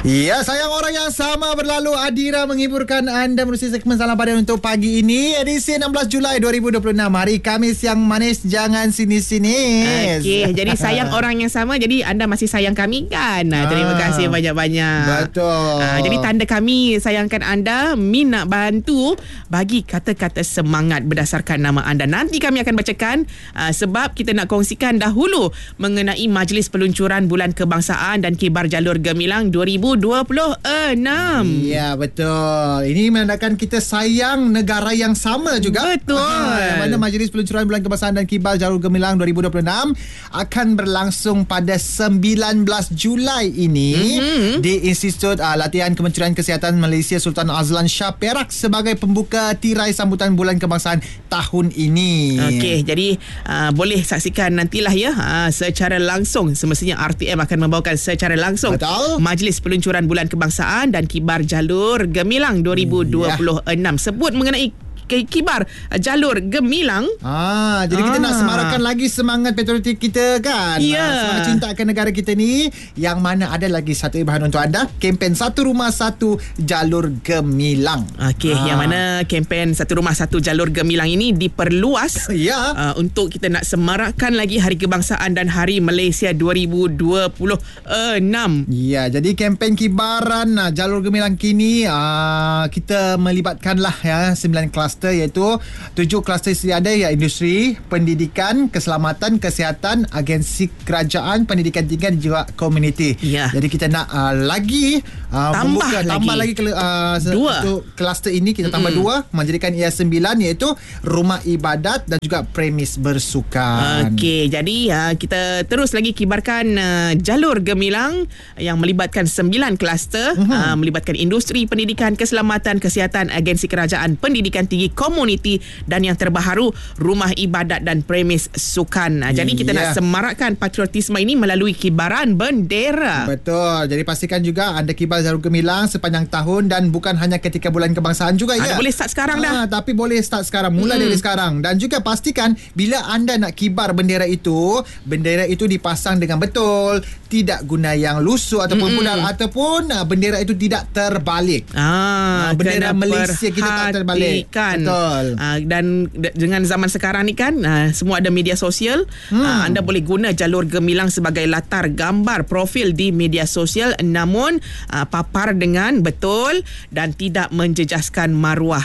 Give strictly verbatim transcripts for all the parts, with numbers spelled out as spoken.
Ya, sayang orang yang sama berlalu. Adira menghiburkan anda menerusi segmen Salam Padan untuk pagi ini, edisi enam belas Julai dua ribu dua puluh enam, hari Khamis yang manis. Jangan sini-sini. Okey, jadi sayang orang yang sama, jadi anda masih sayang kami kan? Nah, terima kasih banyak-banyak. Betul. Ah, jadi tanda kami sayangkan anda, Min nak bantu bagi kata-kata semangat berdasarkan nama anda. Nanti kami akan bacakan uh, sebab kita nak kongsikan dahulu mengenai Majlis Peluncuran Bulan Kebangsaan dan Kibar Jalur Gemilang dua ribu dua puluh enam. Ya, betul. Ini menandakan kita sayang negara yang sama juga. Betul. Aha, yang mana Majlis Peluncuran Bulan Kebangsaan dan Kibar Jalur Gemilang dua ribu dua puluh enam akan berlangsung pada sembilan belas Julai ini mm-hmm. di Institut uh, Latihan Kementerian Kesihatan Malaysia Sultan Azlan Shah Perak sebagai pembuka tirai sambutan Bulan Kebangsaan tahun ini. Okey, jadi uh, boleh saksikan nantilah ya uh, secara langsung. Semestinya R T M akan membawakan secara langsung Betul. Majlis Peluncuran Bulan Kebangsaan dan Kibar Jalur Gemilang dua ribu dua puluh enam. Yeah. Sebut mengenai Kibar Jalur Gemilang. Ah, jadi ah. kita nak semarakkan lagi semangat patriotik kita kan. Ya. Ah, semangat cinta akan negara kita ni. Yang mana ada lagi satu ibahan untuk anda, kempen Satu Rumah Satu Jalur Gemilang. Okey, ah. yang mana kempen Satu Rumah Satu Jalur Gemilang ini diperluas ya. uh, untuk kita nak semarakkan lagi Hari Kebangsaan dan Hari Malaysia dua ribu dua puluh enam. Ya, jadi kempen kibaran uh, Jalur Gemilang kini uh, kita melibatkanlah ya sembilan kelas iaitu tujuh kluster sedia ada, ya industri, pendidikan, keselamatan, kesihatan, agensi kerajaan, pendidikan tinggi dan juga komuniti. Ya. Jadi kita nak uh, lagi uh, tambah membuka, lagi tambah lagi uh, dua untuk kluster ini kita tambah mm-hmm. dua, menjadikan ia sembilan, iaitu rumah ibadat dan juga premis bersukan. Okey, jadi uh, kita terus lagi kibarkan uh, Jalur Gemilang yang melibatkan sembilan kluster, mm-hmm. uh, melibatkan industri, pendidikan, keselamatan, kesihatan, agensi kerajaan, pendidikan tinggi, komuniti dan yang terbaharu rumah ibadat dan premis sukan. Jadi kita yeah. nak semarakkan patriotisme ini melalui kibaran bendera. Betul. Jadi pastikan juga anda kibar Jalur Gemilang sepanjang tahun dan bukan hanya ketika Bulan Kebangsaan juga. Anda ya. boleh start sekarang dah. Ah, tapi boleh start sekarang, mulai hmm. dari sekarang. Dan juga pastikan bila anda nak kibar bendera itu, bendera itu dipasang dengan betul, tidak guna yang lusuh ataupun hmm. pudar, ataupun uh, bendera itu tidak terbalik. Ah, uh, bendera Malaysia kita tak terbalik. Betul. Uh, dan d- dengan zaman sekarang ni kan uh, semua ada media sosial. hmm. uh, anda boleh guna Jalur Gemilang sebagai latar gambar profil di media sosial, namun uh, papar dengan betul dan tidak menjejaskan maruah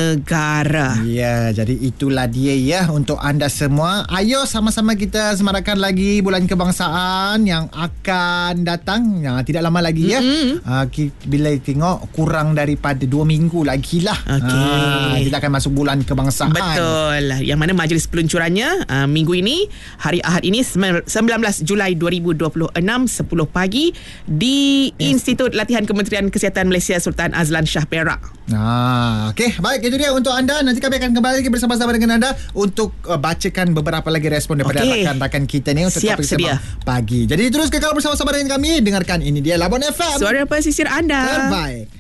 negara. Ya, jadi itulah dia ya untuk anda semua. Ayo sama-sama kita semarakkan lagi Bulan Kebangsaan yang akan datang, yang tidak lama lagi ya. mm-hmm. uh, bila tengok kurang daripada dua minggu lagi lah. Okey. uh, kita akan masuk Bulan Kebangsaan. Betul. Yang mana majlis peluncurannya uh, minggu ini, hari Ahad ini, sembilan belas Julai dua ribu dua puluh enam, sepuluh pagi di yes. Institut Latihan Kementerian Kesihatan Malaysia Sultan Azlan Shah Perak. Ah, okey, baik, itu dia untuk anda. Nanti kami akan kembali lagi bersama-sama dengan anda untuk uh, bacakan beberapa lagi respon daripada okay. rakan-rakan kita ni untuk Siap topik sedia pagi. Jadi terus kekal bersama-sama dengan kami. Dengarkan, ini dia Labuan F M, suara pesisir anda. Terbaik.